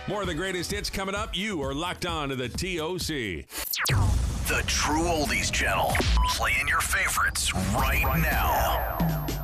More of the greatest hits coming up. You are locked on to the TOC. The True Oldies Channel. Playing your favorites right now.